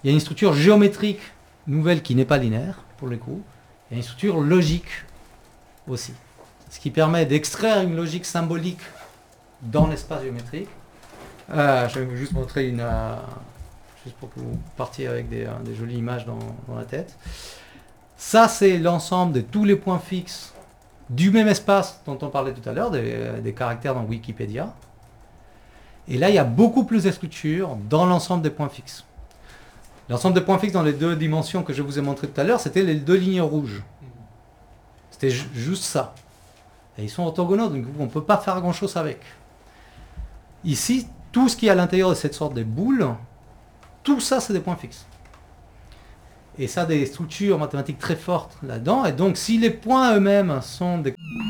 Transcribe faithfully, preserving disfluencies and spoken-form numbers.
il y a une structure géométrique nouvelle qui n'est pas linéaire, pour le coup. Il y a une structure logique aussi. Ce qui permet d'extraire une logique symbolique dans l'espace géométrique. Euh, je vais vous juste montrer une... Euh, juste pour que vous partiez avec des, euh, des jolies images dans, dans la tête. Ça, c'est l'ensemble de tous les points fixes du même espace dont on parlait tout à l'heure, des, des caractères dans Wikipédia. Et là, il y a beaucoup plus de structures dans l'ensemble des points fixes. L'ensemble des points fixes dans les deux dimensions que je vous ai montré tout à l'heure, c'était les deux lignes rouges. C'était ju- juste ça. Et ils sont orthogonaux, donc on ne peut pas faire grand-chose avec. Ici, tout ce qui est à l'intérieur de cette sorte de boule, tout ça, c'est des points fixes. Et ça a des structures mathématiques très fortes là-dedans. Et donc, si les points eux-mêmes sont des